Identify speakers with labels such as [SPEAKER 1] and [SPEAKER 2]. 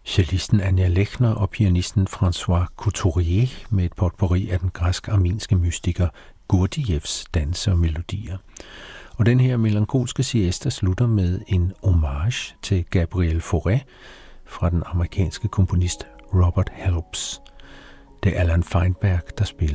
[SPEAKER 1] Cellisten Anja Lechner og pianisten François Couturier med et potpourri af den græsk-armenske mystiker Gurdjieffs danse og melodier. Og den her melankolske siesta slutter med en hommage til Gabriel Fauré fra den amerikanske komponist Robert Helps. Det er Alan Feinberg, der spiller.